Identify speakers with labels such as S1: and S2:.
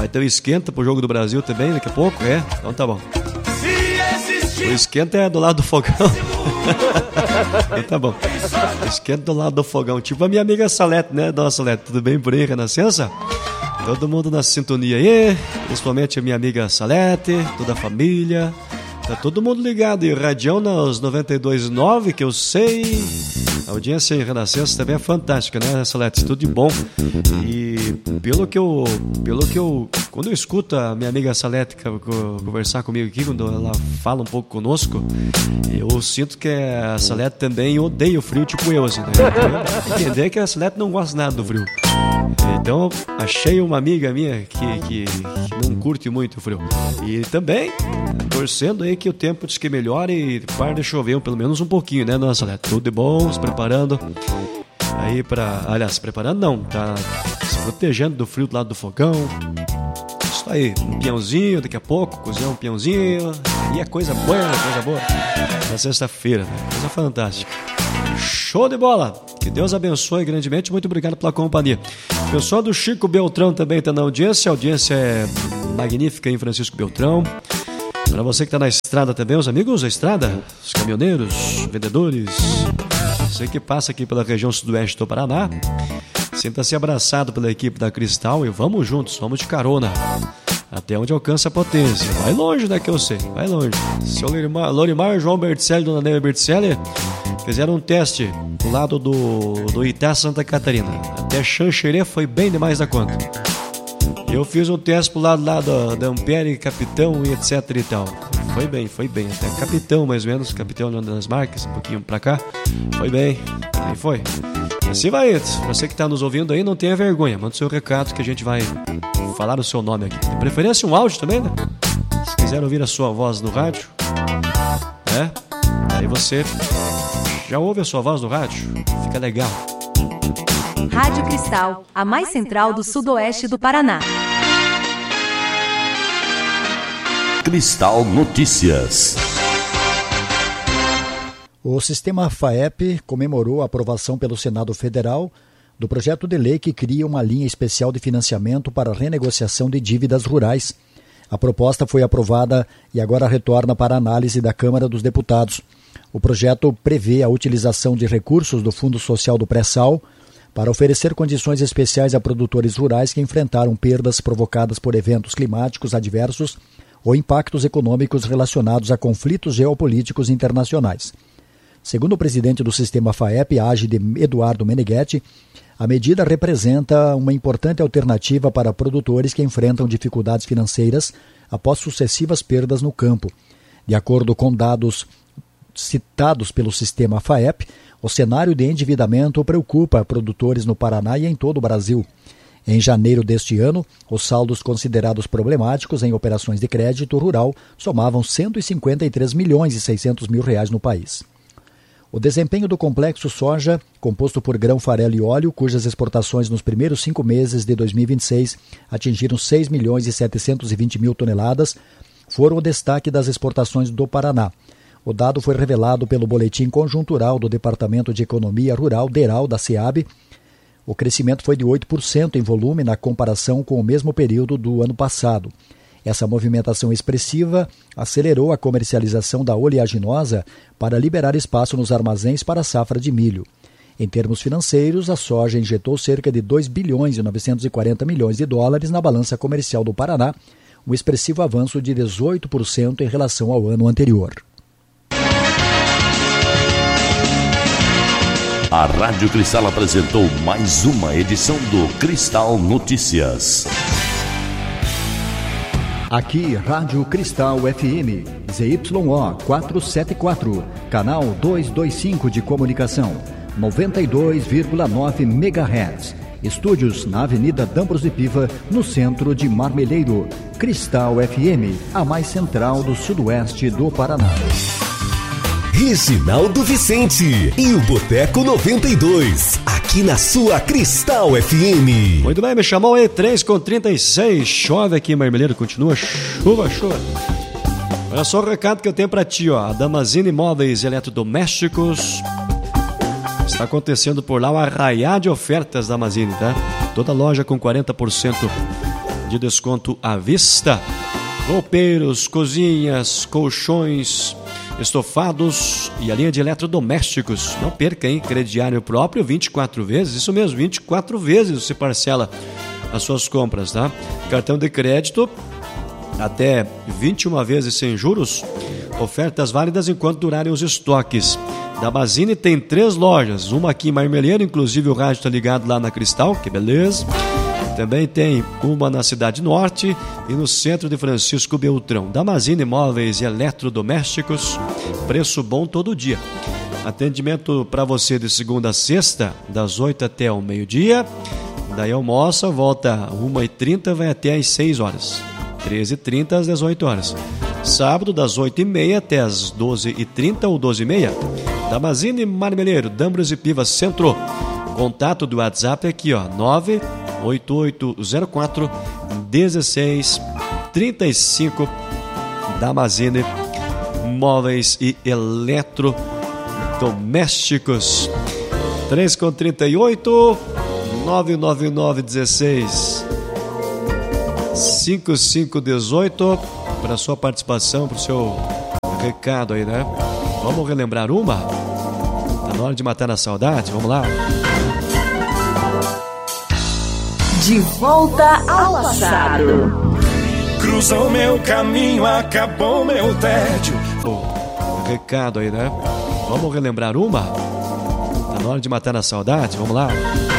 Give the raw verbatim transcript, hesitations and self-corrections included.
S1: Vai ter o esquenta pro Jogo do Brasil também daqui a pouco, é? Então tá bom. O esquenta é do lado do fogão. Então tá bom. O esquenta do lado do fogão. Tipo a minha amiga Salete, né? Dona Salete, tudo bem por aí, Renascença? Todo mundo na sintonia aí, principalmente a minha amiga Salete, toda a família. Tá todo mundo ligado e radião nos noventa e dois ponto nove, que eu sei. A audiência em Renascença também é fantástica, né, Salete? Tudo de bom. E pelo que eu. Pelo que eu. Quando eu escuto a minha amiga Salete conversar comigo aqui, quando ela fala um pouco conosco, eu sinto que a Salete também odeia o frio, tipo eu, assim, né? Então, entender que a Salete não gosta nada do frio. Então, achei uma amiga minha que, que, que não curte muito o frio. E também, torcendo aí que o tempo diz que melhore e pare de chover pelo menos um pouquinho, né, nossa, né? Tudo de bom, se preparando aí pra... Aliás, se preparando não, tá se protegendo do frio do lado do fogão. Isso aí, um pinhãozinho daqui a pouco, cozinhar um pinhãozinho. E é coisa boa, coisa boa. Na sexta-feira, né? Coisa fantástica. Show de bola! Que Deus abençoe grandemente. Muito obrigado pela companhia. O pessoal do Chico Beltrão também está na audiência. A audiência é magnífica em Francisco Beltrão. Para você que está na estrada também, os amigos da estrada, os caminhoneiros, vendedores, você que passa aqui pela região sudoeste do Paraná, sinta-se abraçado pela equipe da Cristal e vamos juntos, vamos de carona. Até onde alcança a potência. Vai longe, né, que eu sei. Vai longe. Seu Lorimar, Lorimar João Berticelli e Dona Neva Berticelli fizeram um teste do lado do, do Itá, Santa Catarina. Até Xanxerê foi bem demais da conta. Eu fiz um teste pro lado lá da, da Ampere, Capitão e etc e tal. Foi bem, foi bem. Até Capitão, mais ou menos. Capitão das Marcas, um pouquinho pra cá. Foi bem. Aí foi. Assim vai. Você que tá nos ouvindo aí, não tenha vergonha. Manda o seu recado que a gente vai falar o seu nome aqui. De preferência um áudio também, né? Se quiser ouvir a sua voz no rádio, né? Aí você já ouve a sua voz no rádio. Fica legal.
S2: Rádio Cristal, a mais central do sudoeste do Paraná.
S3: Cristal Notícias.
S4: O sistema FAEP comemorou a aprovação pelo Senado Federal do projeto de lei que cria uma linha especial de financiamento para renegociação de dívidas rurais. A proposta foi aprovada e agora retorna para análise da Câmara dos Deputados. O projeto prevê a utilização de recursos do Fundo Social do Pré-Sal para oferecer condições especiais a produtores rurais que enfrentaram perdas provocadas por eventos climáticos adversos ou impactos econômicos relacionados a conflitos geopolíticos internacionais. Segundo o presidente do sistema FAEP, Agide Eduardo Meneghetti, a medida representa uma importante alternativa para produtores que enfrentam dificuldades financeiras após sucessivas perdas no campo. De acordo com dados citados pelo sistema FAEP, o cenário de endividamento preocupa produtores no Paraná e em todo o Brasil. Em janeiro deste ano, os saldos considerados problemáticos em operações de crédito rural somavam cento e cinquenta e três milhões e seiscentos mil reais no país. O desempenho do complexo soja, composto por grão, farelo e óleo, cujas exportações nos primeiros cinco meses de dois mil e vinte e seis atingiram seis milhões e setecentos e vinte mil toneladas, foram o destaque das exportações do Paraná. O dado foi revelado pelo Boletim Conjuntural do Departamento de Economia Rural, DERAL, da SEAB. O crescimento foi de oito por cento em volume na comparação com o mesmo período do ano passado. Essa movimentação expressiva acelerou a comercialização da oleaginosa para liberar espaço nos armazéns para a safra de milho. Em termos financeiros, a soja injetou cerca de dois bilhões e novecentos e quarenta milhões de dólares na balança comercial do Paraná, um expressivo avanço de dezoito por cento em relação ao ano anterior.
S3: A Rádio Cristal apresentou mais uma edição do Cristal Notícias.
S4: Aqui, Rádio Cristal F M, Z Y O quatrocentos e setenta e quatro, canal duzentos e vinte e cinco de comunicação, noventa e dois vírgula nove megahertz. Estúdios na Avenida Dambros de Piva, no centro de Marmeleiro. Cristal F M, a mais central do sudoeste do Paraná.
S5: Reginaldo Vicente e o Boteco noventa e dois, aqui na sua Cristal F M.
S1: Muito bem, me chamou aí, três com trinta e seis, chove aqui em Marmeleiro, continua chuva, chuva. Olha só o recado que eu tenho pra ti, ó, a Damazini Móveis e Eletrodomésticos. Está acontecendo por lá o arraiá de ofertas da Damazini, tá? Toda loja com quarenta por cento de desconto à vista. Roupeiros, cozinhas, colchões, estofados e a linha de eletrodomésticos. Não perca, hein? Crediário próprio, vinte e quatro vezes. Isso mesmo, vinte e quatro vezes você parcela as suas compras, tá? Cartão de crédito até vinte e uma vezes sem juros. Ofertas válidas enquanto durarem os estoques. Damazini tem três lojas, uma aqui em Marmeleiro, inclusive o rádio está ligado lá na Cristal, que beleza. Também tem uma na Cidade Norte e no centro de Francisco Beltrão. Damazini Móveis e Eletrodomésticos, preço bom todo dia. Atendimento para você de segunda a sexta, das oito até o meio-dia. Daí almoça, volta uma e trinta, vai até às seis horas. treze e trinta às dezoito horas. Sábado, das oito e meia até às doze e trinta ou doze e meia. Damazini Marmeleiro, Dambros e Pivas Centro. Contato do WhatsApp é aqui, ó, nove oito oito zero quatro um seis três cinco. Damazini Móveis e Eletrodomésticos. três com trinta e oito, nove nove nove dezesseis cinco cinco dezoito para sua participação, para o seu recado aí, né? Vamos relembrar uma? Tá na hora de matar a saudade? Vamos lá.
S2: De volta ao passado.
S6: Cruzou meu caminho, acabou meu tédio.
S1: Oh, recado aí, né? Vamos relembrar uma? Tá na hora de matar a saudade? Vamos lá.